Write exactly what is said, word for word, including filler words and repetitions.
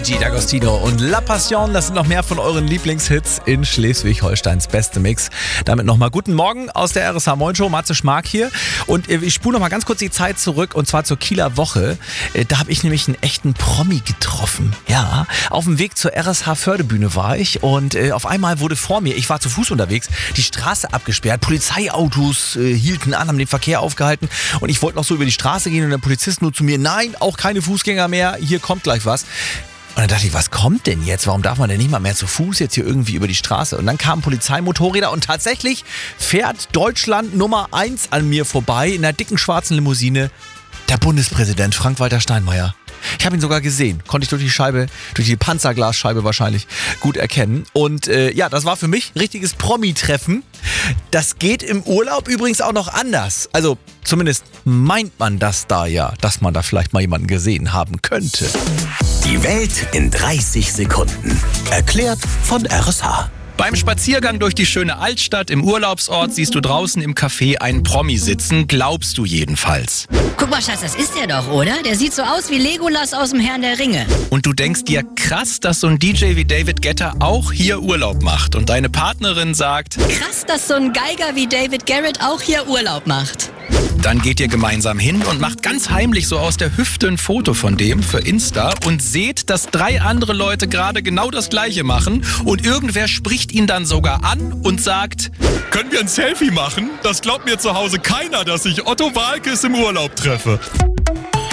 Gigi D'Agostino und La Passion, das sind noch mehr von euren Lieblingshits in Schleswig-Holsteins beste Mix. Damit nochmal guten Morgen aus der R S H Moin Show, Matze Schmark hier. Und ich spule nochmal ganz kurz die Zeit zurück und zwar zur Kieler Woche. Da habe ich nämlich einen echten Promi getroffen. Ja, auf dem Weg zur R S H Förderbühne war ich und auf einmal wurde vor mir, ich war zu Fuß unterwegs, die Straße abgesperrt. Polizeiautos äh, hielten an, haben den Verkehr aufgehalten und ich wollte noch so über die Straße gehen und der Polizist nur zu mir, nein, auch keine Fußgänger mehr, hier kommt gleich was. Und dann dachte ich, was kommt denn jetzt? Warum darf man denn nicht mal mehr zu Fuß jetzt hier irgendwie über die Straße? Und dann kamen Polizeimotorräder und tatsächlich fährt Deutschland Nummer eins an mir vorbei in einer dicken schwarzen Limousine. Der Bundespräsident Frank-Walter Steinmeier. Ich habe ihn sogar gesehen, konnte ich durch die Scheibe, durch die Panzerglasscheibe wahrscheinlich gut erkennen. Und äh, ja, das war für mich ein richtiges Promi-Treffen. Das geht im Urlaub übrigens auch noch anders. Also zumindest meint man das da ja, dass man da vielleicht mal jemanden gesehen haben könnte. Die Welt in dreißig Sekunden. Erklärt von R S H. Beim Spaziergang durch die schöne Altstadt im Urlaubsort siehst du draußen im Café einen Promi sitzen, glaubst du jedenfalls. Guck mal, Schatz, das ist der doch, oder? Der sieht so aus wie Legolas aus dem Herrn der Ringe. Und du denkst dir, krass, dass so ein D J wie David Guetta auch hier Urlaub macht. Und deine Partnerin sagt, krass, dass so ein Geiger wie David Garrett auch hier Urlaub macht. Dann geht ihr gemeinsam hin und macht ganz heimlich so aus der Hüfte ein Foto von dem für Insta und seht, dass drei andere Leute gerade genau das Gleiche machen und irgendwer spricht ihn dann sogar an und sagt, können wir ein Selfie machen? Das glaubt mir zu Hause keiner, dass ich Otto Waalkes im Urlaub treffe.